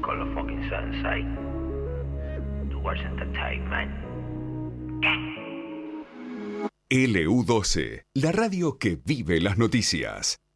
call the fucking Sensei. Towards Entertainment. LU12, la radio que vive las noticias.